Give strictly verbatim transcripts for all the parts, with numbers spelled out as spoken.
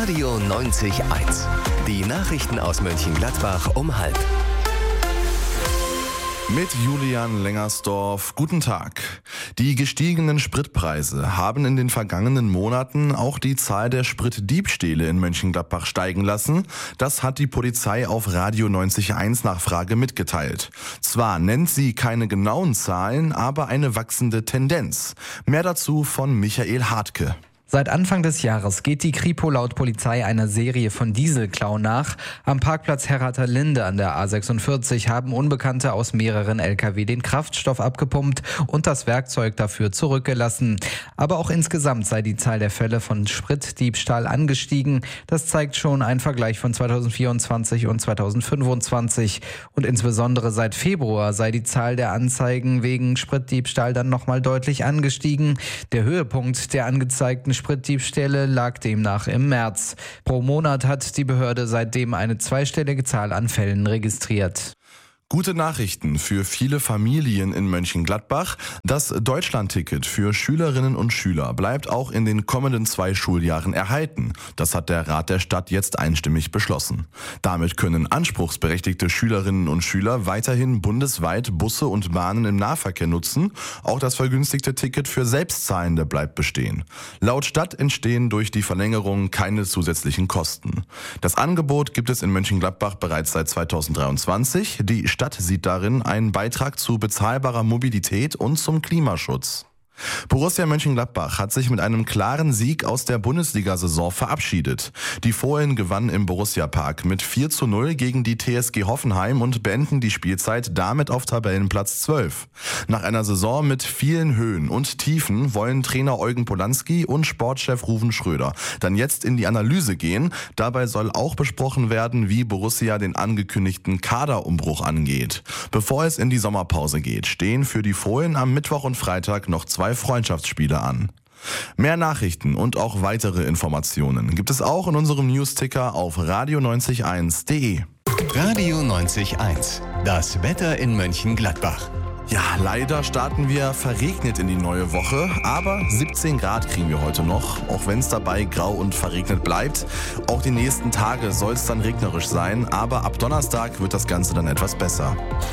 Radio neunzig Komma eins. Die Nachrichten aus Mönchengladbach um halb. Mit Julian Lengersdorf. Guten Tag. Die gestiegenen Spritpreise haben in den vergangenen Monaten auch die Zahl der Spritdiebstähle in Mönchengladbach steigen lassen. Das hat die Polizei auf Radio neunzig Komma eins Nachfrage mitgeteilt. Zwar nennt sie keine genauen Zahlen, aber eine wachsende Tendenz. Mehr dazu von Michael Hartke. Seit Anfang des Jahres geht die Kripo laut Polizei einer Serie von Dieselklau nach. Am Parkplatz Herratha-Linde an der A sechsundvierzig haben Unbekannte aus mehreren L K W den Kraftstoff abgepumpt und das Werkzeug dafür zurückgelassen. Aber auch insgesamt sei die Zahl der Fälle von Spritdiebstahl angestiegen. Das zeigt schon ein Vergleich von zweitausendvierundzwanzig und zweitausendfünfundzwanzig. Und insbesondere seit Februar sei die Zahl der Anzeigen wegen Spritdiebstahl dann nochmal deutlich angestiegen. Der Höhepunkt der angezeigten Spritdiebstähle lag demnach im März. Pro Monat hat die Behörde seitdem eine zweistellige Zahl an Fällen registriert. Gute Nachrichten für viele Familien in Mönchengladbach. Das Deutschlandticket für Schülerinnen und Schüler bleibt auch in den kommenden zwei Schuljahren erhalten. Das hat der Rat der Stadt jetzt einstimmig beschlossen. Damit können anspruchsberechtigte Schülerinnen und Schüler weiterhin bundesweit Busse und Bahnen im Nahverkehr nutzen. Auch das vergünstigte Ticket für Selbstzahlende bleibt bestehen. Laut Stadt entstehen durch die Verlängerung keine zusätzlichen Kosten. Das Angebot gibt es in Mönchengladbach bereits seit zweitausenddreiundzwanzig. Die Stadt sieht darin einen Beitrag zu bezahlbarer Mobilität und zum Klimaschutz. Borussia Mönchengladbach hat sich mit einem klaren Sieg aus der Bundesliga-Saison verabschiedet. Die Fohlen gewannen im Borussia-Park mit vier zu null gegen die T S G Hoffenheim und beenden die Spielzeit damit auf Tabellenplatz zwölf. Nach einer Saison mit vielen Höhen und Tiefen wollen Trainer Eugen Polanski und Sportchef Ruven Schröder dann jetzt in die Analyse gehen. Dabei soll auch besprochen werden, wie Borussia den angekündigten Kaderumbruch angeht. Bevor es in die Sommerpause geht, stehen für die Fohlen am Mittwoch und Freitag noch zwei Freundschaftsspiele an. Mehr Nachrichten und auch weitere Informationen gibt es auch in unserem Newsticker auf radio neunzig eins punkt de. Radio neunzig Komma eins. Das Wetter in Mönchengladbach. Ja, leider starten wir verregnet in die neue Woche, aber siebzehn Grad kriegen wir heute noch, auch wenn es dabei grau und verregnet bleibt. Auch die nächsten Tage soll es dann regnerisch sein, aber ab Donnerstag wird das Ganze dann etwas besser.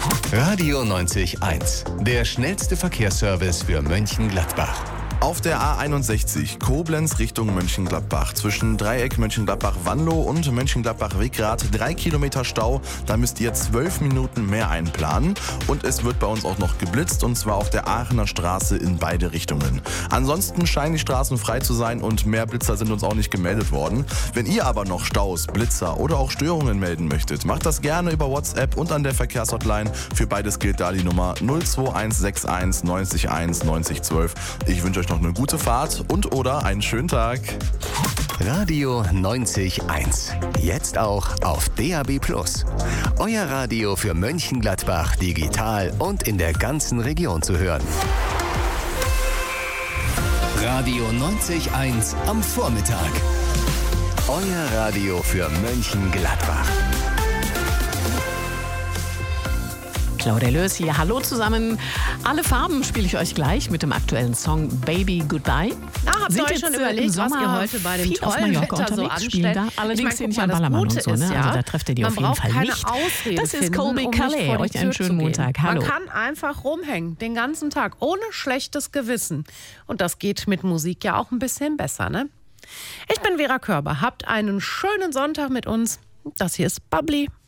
Radio neunzig Komma eins. Der schnellste Verkehrsservice für Mönchengladbach. Auf der A einundsechzig Koblenz Richtung Mönchengladbach zwischen Dreieck Mönchengladbach-Wanlo und Mönchengladbach-Wegrad drei Kilometer Stau. Da müsst ihr zwölf Minuten mehr einplanen. Und es wird bei uns auch noch geblitzt und zwar auf der Aachener Straße in beide Richtungen. Ansonsten scheinen die Straßen frei zu sein und mehr Blitzer sind uns auch nicht gemeldet worden. Wenn ihr aber noch Staus, Blitzer oder auch Störungen melden möchtet, macht das gerne über WhatsApp und an der Verkehrshotline. Für beides gilt da die Nummer null zwei eins sechs eins neun eins neun null ein null. Ich wünsche euch noch eine gute Fahrt und oder einen schönen Tag. Radio neunzig Komma eins. Jetzt auch auf D A B plus. Euer Radio für Mönchengladbach digital und in der ganzen Region zu hören. Radio neunzig Komma eins am Vormittag. Euer Radio für Mönchengladbach. Claudia Lös hier. Hallo zusammen. Alle Farben spiele ich euch gleich mit dem aktuellen Song Baby Goodbye. Na, habt ihr euch schon überlegt, was ihr heute bei dem tollen Wetter so anstellt? Da. Allerdings ich mein, hier nicht mal, am Ballermann und so. Ne? Ist, ja, also da trefft ihr die auf jeden Fall nicht. Ausrede das ist finden, Colby um Calais. Euch einen schönen Montag. Hallo. Man kann einfach rumhängen, den ganzen Tag, ohne schlechtes Gewissen. Und das geht mit Musik ja auch ein bisschen besser, ne? Ich bin Vera Körber. Habt einen schönen Sonntag mit uns. Das hier ist Bubbly.